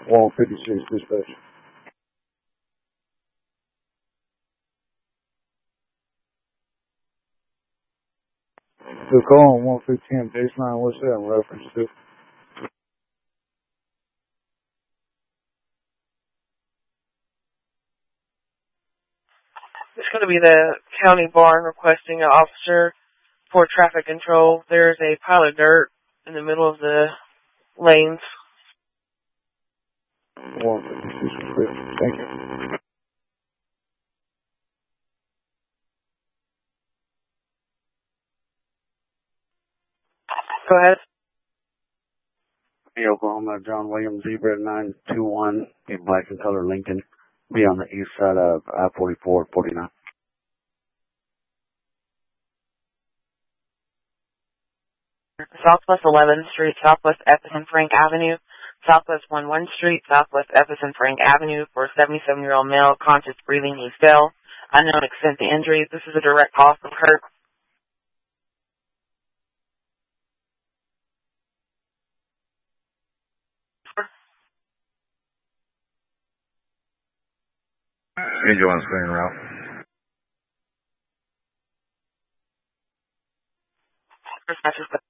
156 dispatch. The call on 115 baseline, what's that in reference to? It's going to be the county barn requesting an officer for traffic control. There's a pile of dirt in the middle of the lanes. 156, thank you. Go ahead. Hey, Oklahoma, John Williams, Zebra 921, a black and color Lincoln. Be on the east side of I-44, 49. Southwest 11th Street, Southwest Epis and Frank Avenue, Southwest 11th Street, Southwest Epis and Frank Avenue for a 77-year-old male, conscious breathing, he fell. Unknown extent to injuries. This is a direct call from Kirk. Angel on screen route. Dispatch